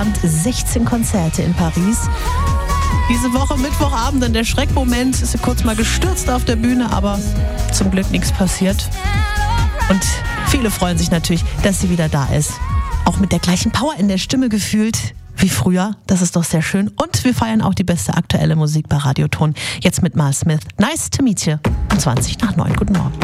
16 Konzerte in Paris. Diese Woche Mittwochabend dann der Schreckmoment, ist sie kurz mal gestürzt auf der Bühne, aber zum Glück nichts passiert. Und viele freuen sich natürlich, dass sie wieder da ist. Auch mit der gleichen Power in der Stimme gefühlt wie früher. Das ist doch sehr schön. Und wir feiern auch die beste aktuelle Musik bei Radioton. Jetzt mit Mal Smith. Nice to meet you. Um 20 nach 9. Guten Morgen.